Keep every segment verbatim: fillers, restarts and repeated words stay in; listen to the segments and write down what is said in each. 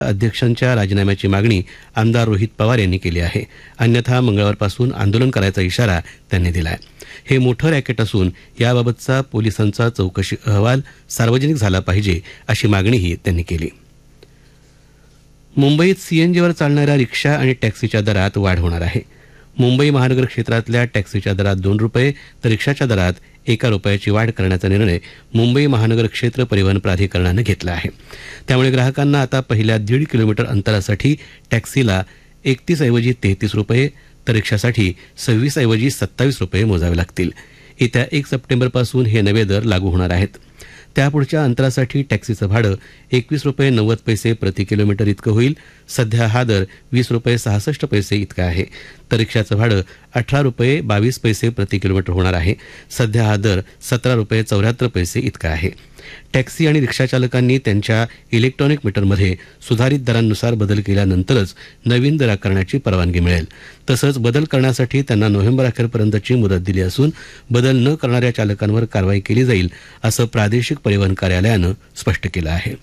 अध्यक्षांच्या राजीनाम्याची मागणी आमदार रोहित पवार यांनी केली आहे. अन्यथा मंगळवारपासून आंदोलन करायचा इशारा त्यांनी दिला आहे. हे मोठं रॅकेट असून याबाबतचा पोलिसांचा चौकशी अहवाल सार्वजनिक झाला पाहिजे अशी मागणीही त्यांनी केली. मुंबईत सीएनजीवर चालणाऱ्या रिक्षा आणि टॅक्सीच्या दरात वाढ होणार आहे. मुंबई महानगर क्षेत्रातल्या टॅक्सीच्या दरात दोन रुपये तर रिक्षाच्या दरात एका रुपयाची वाढ करण्याचा निर्णय मुंबई महानगर क्षेत्र परिवहन प्राधिकरणानं घेतला आहे. त्यामुळे ग्राहकांना आता पहिल्या दीड किलोमीटर अंतरासाठी टॅक्सीला एकतीस ऐवजी तेहतीस रुपये तर रिक्षासाठी सव्वीस ऐवजी सत्तावीस रुपये मोजावे लागतील. येत्या एक सप्टेंबरपासून हे नवे दर लागू होणार आहेत. त्यापुढच्या अंतरासाठी टॅक्सीचं भाडं एकवीस रुपये नव्वद पैसे प्रति किलोमीटर इतकं होईल. सध्या हा दर वीस रुपये सहासष्ट पैसे इतका आहे. तर रिक्षाचं भाडं अठरा रुपये बावीस पैसे प्रति किलोमीटर होणार आहे. सध्या हा दर सतरा रुपये चौऱ्याहत्तर पैसे इतका आहे. टॅक्सी आणि रिक्षाचालकांनी त्यांच्या इलेक्ट्रॉनिक मीटरमध्ये सुधारित दरांनुसार बदल केल्यानंतरच नवीन दर आकारण्याची परवानगी मिळेल. तसंच बदल करण्यासाठी त्यांना नोव्हेंबर अखेरपर्यंतची मुदत दिली असून बदल न करणाऱ्या चालकांवर कारवाई केली जाईल असं प्रादेशिक परिवहन कार्यालयानं स्पष्ट केलं आहे.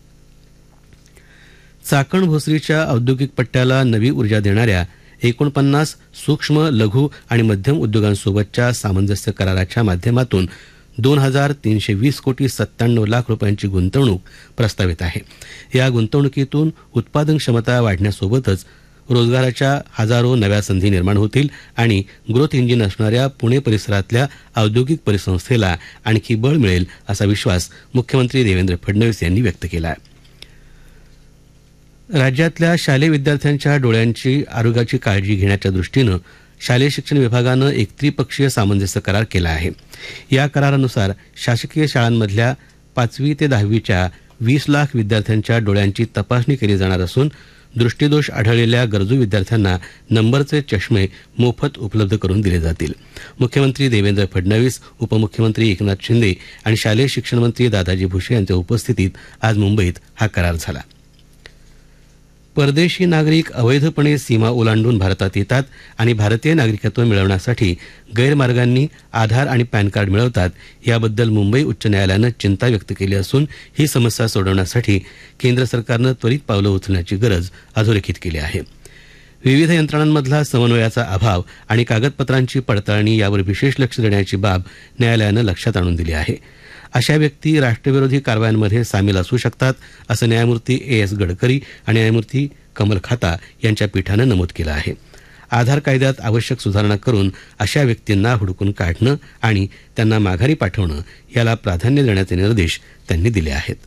चाकण भोसरीच्या औद्योगिक पट्ट्याला नवी ऊर्जा देणाऱ्या एकोणपन्नास सूक्ष्म लघु आणि मध्यम उद्योगांसोबतच्या सामंजस्य कराराच्या माध्यमातून दोन हजार तीनशे वीस कोटी सत्त्याण्णव लाख रुपयांची गुंतवणूक प्रस्तावित आहे. या गुंतवणुकीतून उत्पादन क्षमता वाढण्यासोबतच रोजगाराच्या हजारो नव्या संधी निर्माण होतील आणि ग्रोथ इंजिन असणाऱ्या पुणे परिसरातल्या औद्योगिक परिसंस्थेला आणखी बळ मिळेल असा विश्वास मुख्यमंत्री देवेंद्र फडणवीस यांनी व्यक्त केला आहे. राज्यातल्या शालेय विद्यार्थ्यांच्या डोळ्यांची आरोग्याची काळजी घेण्याच्या दृष्टीनं शालेय शिक्षण विभागानं एक त्रिपक्षीय सामंजस्य करार केला आहे. या करारानुसार शासकीय शाळांमधल्या पाचवी ते दहावीच्या वीस लाख विद्यार्थ्यांच्या डोळ्यांची तपासणी केली जाणार असून दृष्टीदोष आढळलेल्या गरजू विद्यार्थ्यांना नंबरचे चष्मे मोफत उपलब्ध करून दिले जातील. मुख्यमंत्री देवेंद्र फडणवीस, उपमुख्यमंत्री एकनाथ शिंदे आणि शालेय शिक्षण मंत्री दादाजी भुसे यांच्या उपस्थितीत आज मुंबईत हा करार झाला. परदेशी नागरिक अवैधपणे सीमा ओलांडून भारतात येतात आणि भारतीय नागरिकत्व मिळवण्यासाठी गैरमार्गांनी आधार आणि पॅन कार्ड मिळवतात. याबद्दल मुंबई उच्च न्यायालयानं चिंता व्यक्त केली असून ही समस्या सोडवण्यासाठी केंद्र सरकारनं त्वरित पावलं उचलण्याची गरज अधोरेखित केली आहे. विविध यंत्रणांमधला समन्वयाचा अभाव आणि कागदपत्रांची पडताळणी यावर विशेष लक्ष देण्याची बाब न्यायालयानं लक्षात आणून दिली आहे. अशा व्यक्ती राष्ट्रविरोधी कारवायांमध्ये सामील असू शकतात असं न्यायमूर्ती ए एस गडकरी आणि न्यायमूर्ती कमल खाता यांच्या पीठानं नमूद केलं आहे. आधार कायद्यात आवश्यक सुधारणा करून अशा व्यक्तींना हुडकून काढणं आणि त्यांना माघारी पाठवणं याला प्राधान्य देण्याचे निर्देश त्यांनी दिले आहेत.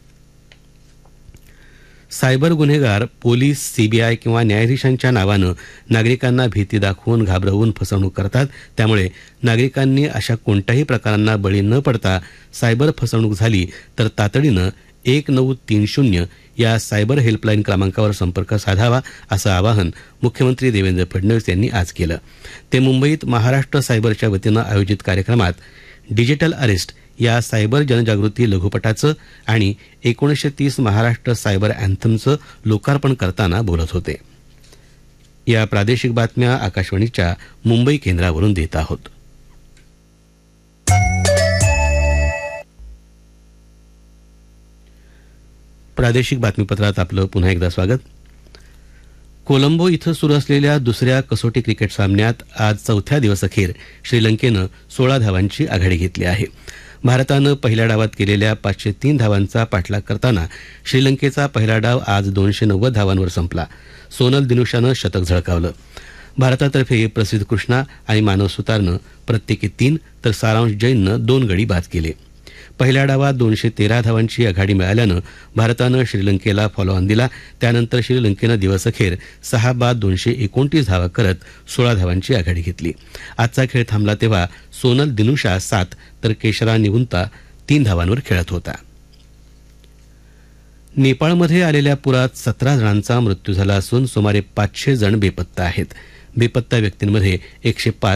सायबर गुन्हेगार पोलीस, सीबीआय किंवा न्यायाधीशांच्या नावानं नागरिकांना भीती दाखवून घाबरवून फसवणूक करतात. त्यामुळे नागरिकांनी अशा कोणत्याही प्रकारांना बळी न पडता सायबर फसवणूक झाली तर तातडीनं एक नऊ तीन शून्य या सायबर हेल्पलाईन क्रमांकावर संपर्क साधावा असं आवाहन मुख्यमंत्री देवेंद्र फडणवीस यांनी आज केलं. ते मुंबईत महाराष्ट्र सायबरच्या वतीनं आयोजित कार्यक्रमात डिजिटल अरेस्ट या सायबर जनजागृती लघुपटाचं आणि एकोणीसशे तीस महाराष्ट्र सायबर अँथमचं लोकार्पण करताना बोलत होते. या प्रादेशिक बातम्या आकाशवाणीच्या मुंबई केंद्रावरून देत आहोत. प्रादेशिक बातमीपत्रात आपलं पुन्हा एकदा स्वागत. कोलंबो इथं सुरू असलेल्या दुसऱ्या कसोटी क्रिकेट सामन्यात आज चौथ्या दिवसअखेर श्रीलंकेनं सोळा धावांची आघाडी घेतली आहे. भारतानं पहिल्या डावात केलेल्या पाचशे तीन धावांचा पाठलाग करताना श्रीलंकेचा पहिला डाव आज दोनशे नव्वद धावांवर संपला. सोनल दिनुशानं शतक झळकावलं. भारतातर्फे प्रसिद्ध कृष्णा आणि मानव सुतारनं प्रत्येकी तीन तर सारांश जैननं दोन गडी बाद केले. पहिल्या डावात दोनशे तेरा धावांची आघाडी मिळाल्यानं भारतानं श्रीलंकेला फॉलो ऑन दिला. त्यानंतर श्रीलंकेनं दिवसअखेर सहा बाद दोनशे एकोणतीस धावा करत सोळा धावांची आघाडी घेतली. आजचा खेळ थांबला तेव्हा सोनल दिनुशा सात तर केशरा निवुंता तीन धावांवर खेळत होता. नेपाळमध्ये आलेल्या पुरात सतरा जणांचा मृत्यू झाला असून सुमारे पाचशे जण बेपत्ता आहेत. बेपत्ता व्यक्तींमध्ये एकशे पाच